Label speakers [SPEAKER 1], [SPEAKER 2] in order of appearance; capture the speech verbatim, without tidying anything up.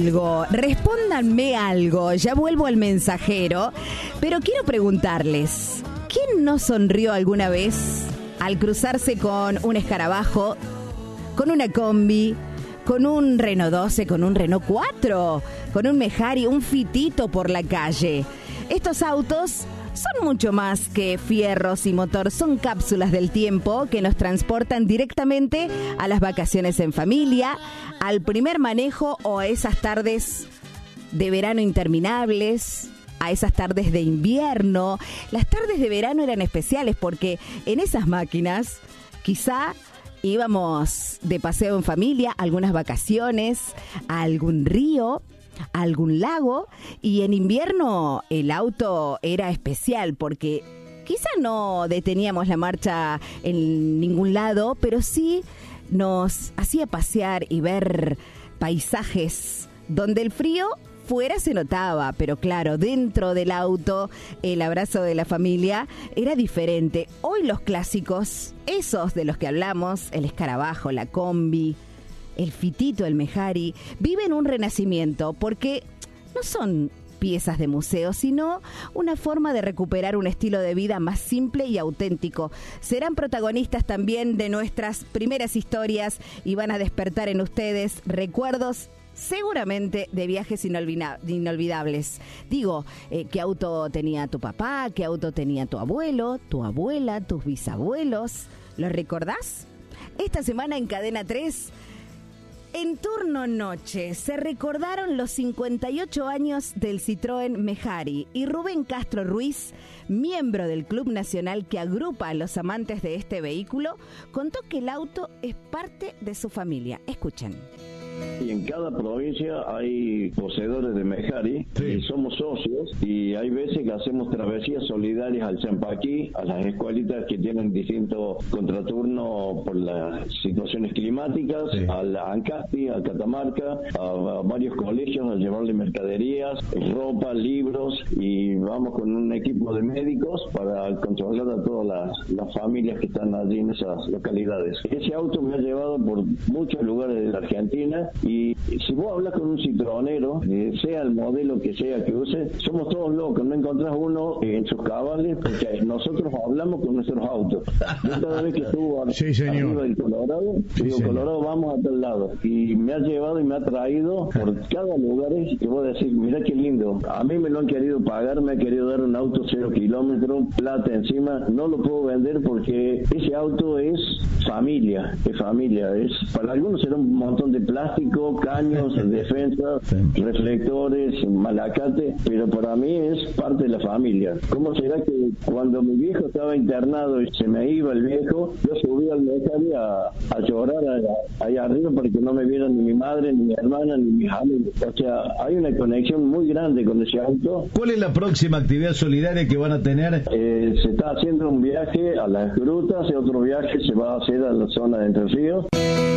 [SPEAKER 1] algo, respóndanme algo. Ya vuelvo al mensajero, pero quiero preguntarles, ¿quién no sonrió alguna vez al cruzarse con un escarabajo, con una combi, con un Renault doce, con un Renault cuatro, con un Mejari, un Fitito por la calle? Estos autos son mucho más que fierros y motor, son cápsulas del tiempo que nos transportan directamente a las vacaciones en familia, al primer manejo o a esas tardes de verano interminables, a esas tardes de invierno. Las tardes de verano eran especiales porque en esas máquinas quizá íbamos de paseo en familia, algunas vacaciones, a algún río, a algún lago, y en invierno el auto era especial porque quizá no deteníamos la marcha en ningún lado, pero sí nos hacía pasear y ver paisajes donde el frío fuera se notaba, pero claro, dentro del auto el abrazo de la familia era diferente. Hoy los clásicos, esos de los que hablamos, el escarabajo, la combi, el Fitito, el Mejari, viven un renacimiento porque no son piezas de museo, sino una forma de recuperar un estilo de vida más simple y auténtico. Serán protagonistas también de nuestras primeras historias y van a despertar en ustedes recuerdos seguramente de viajes inolvida- inolvidables. Digo, eh, ¿qué auto tenía tu papá? ¿Qué auto tenía tu abuelo, tu abuela, tus bisabuelos? ¿Lo recordás? Esta semana en Cadena tres, en turno noche, se recordaron los cincuenta y ocho años del Citroën Mejari y Rubén Castro Ruiz, miembro del Club Nacional que agrupa a los amantes de este vehículo, contó que el auto es parte de su familia. Escuchen.
[SPEAKER 2] Y en cada provincia hay poseedores de Mejari, sí, y somos socios, y hay veces que hacemos travesías solidarias al Champaquí, a las escuelitas que tienen distintos contraturnos por las situaciones climáticas, sí, a la Ancasti, a Catamarca, a, a varios colegios a llevarle mercaderías, ropa, libros, y vamos con un equipo de médicos para controlar a todas las, las familias que están allí en esas localidades. Ese auto me ha llevado por muchos lugares de la Argentina. Y si vos hablas con un citronero, eh, sea el modelo que sea que use, somos todos locos, no encontrás uno eh, en sus cabales, porque nosotros hablamos con nuestros autos. Yo cada vez que estuvo ar- sí, arriba del Colorado, sí, digo, señor. Colorado, vamos a tal lado. Y me ha llevado y me ha traído por cada lugar que vos decís, mirá qué lindo. A mí me lo han querido pagar, me ha querido dar un auto cero kilómetros, plata encima, no lo puedo vender porque ese auto es familia, es familia. Es, para algunos será un montón de plástico, caños, defensas, sí, reflectores, malacate, pero para mí es parte de la familia. ¿Cómo será que cuando mi viejo estaba internado y se me iba el viejo, yo subí al Mejari a, a llorar a, allá arriba para que no me vieran ni mi madre, ni mi hermana, ni mis amigos? O sea, hay una conexión muy grande con ese auto.
[SPEAKER 3] ¿Cuál es la próxima actividad solidaria que van a tener?
[SPEAKER 2] Eh, se está haciendo un viaje a las grutas y otro viaje se va a hacer a la zona de Entre Ríos.